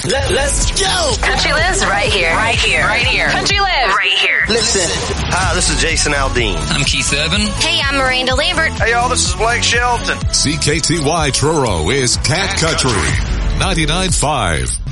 Let's go. Country lives right here. Right here. Right here. Country lives right here. Listen. Hi, this is Jason Aldean. I'm Keith Evan. Hey, I'm Miranda Lambert. Hey, y'all, this is Blake Shelton. CKTY Truro is Cat Country 99.5.